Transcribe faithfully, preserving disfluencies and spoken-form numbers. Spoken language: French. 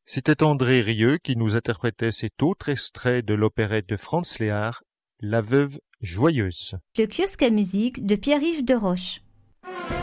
C'était André Rieu qui nous interprétait cet autre extrait de l'opérette de Franz Lehár, La Veuve joyeuse. Le kiosque à musique de Pierre-Yves Deroche.